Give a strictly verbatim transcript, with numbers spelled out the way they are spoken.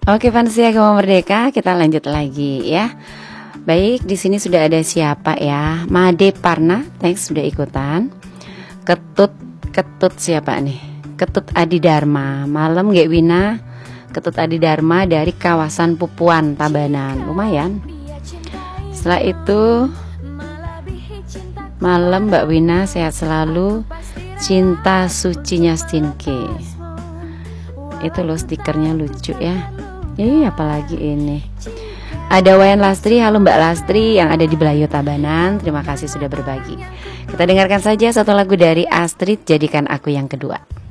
Oke, Fansia Agama Merdeka, kita lanjut lagi ya. Baik, di sini sudah ada siapa ya? Made Parna, thanks sudah ikutan. Ketut, ketut siapa nih? Ketut Adi Dharma, malam Gek Wina. Ketut Adi Dharma dari kawasan Pupuan, Tabanan, lumayan. Setelah itu malam Mbak Wina, sehat selalu. Cinta sucinya Stinky. Itu loh stikernya lucu ya. Ih, apalagi ini. Ada Wayan Lastri, halo Mbak Lastri yang ada di Belayu Tabanan. Terima kasih sudah berbagi. Kita dengarkan saja satu lagu dari Astrid, Jadikan Aku Yang Kedua.